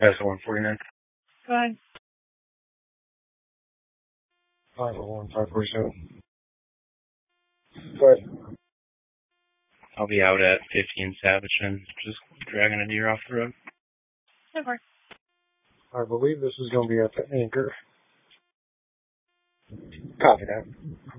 That's the 149. Go ahead. 501, 547. Go ahead. I'll be out at 15 Savage and just dragging a deer off the road. Never. I believe this is going to be at the Anchor. Copy that.